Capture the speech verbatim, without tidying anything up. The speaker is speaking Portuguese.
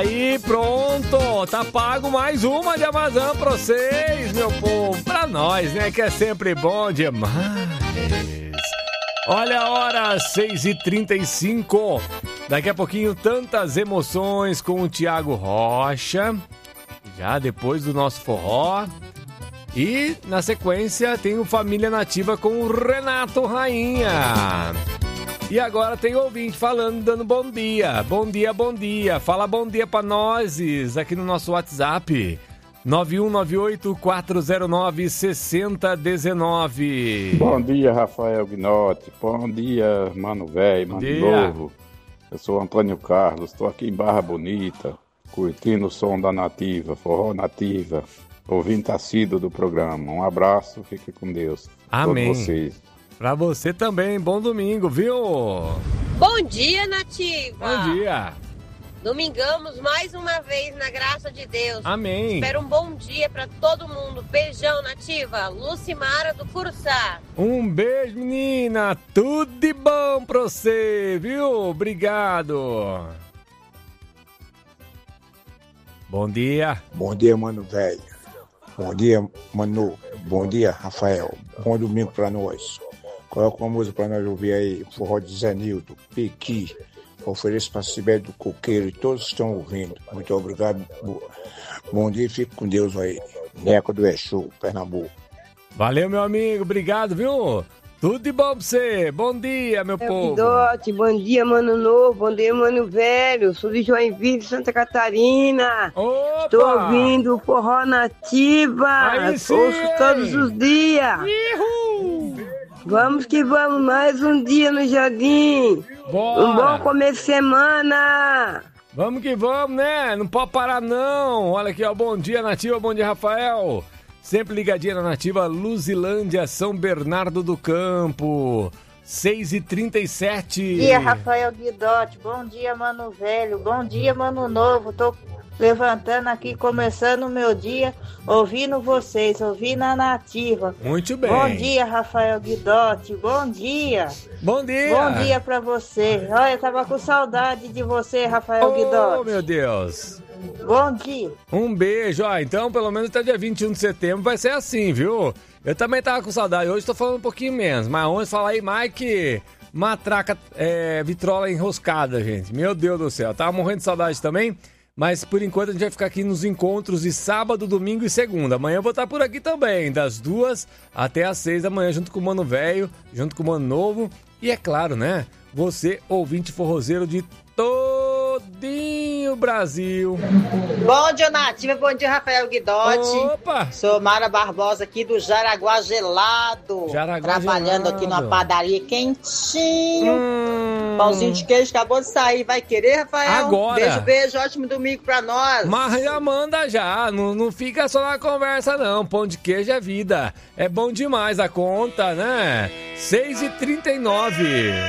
Aí, pronto, tá pago mais uma de Amazon pra vocês, meu povo. Pra nós, né, que é sempre bom demais. Olha a hora, seis e trinta e cinco. Daqui a pouquinho, tantas emoções com o Thiago Rocha. Já depois do nosso forró. E, na sequência, tem o Família Nativa com o Renato Rainha. E agora tem ouvinte falando, dando bom dia. Bom dia, bom dia. Fala bom dia pra nós aqui no nosso WhatsApp. nove um nove oito, quatro zero nove, seis zero um nove. Bom dia, Rafael Gnott. Bom dia, Mano Velho, Mano dia. Novo. Eu sou Antônio Carlos, estou aqui em Barra Bonita, curtindo o som da Nativa, forró Nativa, ouvindo assíduo do programa. Um abraço, fique com Deus. Amém. Todos vocês. Pra você também, bom domingo, viu? Bom dia, Nativa. Bom dia. Domingamos mais uma vez na graça de Deus. Amém. Espero um bom dia pra todo mundo. Beijão, Nativa. Lucimara do Curuçá. Um beijo, menina. Tudo de bom pra você, viu? Obrigado. Bom dia. Bom dia, Mano Velho. Bom dia, Manu. Bom dia, Rafael. Bom domingo pra nós. Coloca uma música pra nós ouvir aí. Forró de Zé Nildo, Pequi. Ofereço para Sibério do Coqueiro e todos que estão ouvindo. Muito obrigado. Bom dia e fique com Deus aí. Neco do Exu, Pernambuco. Valeu, meu amigo. Obrigado, viu? Tudo de bom pra você. Bom dia, meu é povo. Dote, bom dia, Mano Novo. Bom dia, Mano Velho. Sou de Joinville, Santa Catarina. Opa! Estou ouvindo o Forró Nativa. Ouço todos os dias. Ihu! Vamos que vamos, mais um dia no jardim. Bora. Um bom começo de semana. Vamos que vamos, né? Não pode parar, não. Olha aqui, ó. Bom dia, Nativa. Bom dia, Rafael. Sempre ligadinha na Nativa, Luzilândia, São Bernardo do Campo. seis e trinta e sete. Bom dia, Rafael Guidotti. Bom dia, Mano Velho. Bom dia, Mano Novo. Tô levantando aqui, começando o meu dia, ouvindo vocês, ouvindo a Nativa. Muito bem. Bom dia, Rafael Guidotti. Bom dia. Bom dia. Bom dia pra você. Olha, eu tava com saudade de você, Rafael oh, Guidotti. Oh, meu Deus. Bom dia. Um beijo, ó. Então, pelo menos até dia vinte e um de setembro vai ser assim, viu? Eu também tava com saudade. Hoje tô falando um pouquinho menos. Mas ontem fala aí, Mike, matraca, é, vitrola enroscada, gente. Meu Deus do céu. Tava morrendo de saudade também. Mas por enquanto a gente vai ficar aqui nos encontros de sábado, domingo e segunda. Amanhã eu vou estar por aqui também, das duas até as seis da manhã, junto com o Mano Velho, junto com o Mano Novo. E é claro, né? Você, ouvinte forrozeiro de todinho Brasil. Bom dia, Nativa. Bom dia, Rafael Guidotti. Opa! Sou Mara Barbosa aqui do Jaraguá Gelado. Jaraguá Trabalhando gelado. aqui numa padaria quentinho. Hum. Pãozinho de queijo acabou de sair. Vai querer, Rafael? Agora. Beijo, beijo. Ótimo domingo pra nós. Mas já manda já. Não, não fica só na conversa, não. Pão de queijo é vida. É bom demais a conta, né? seis e trinta e nove.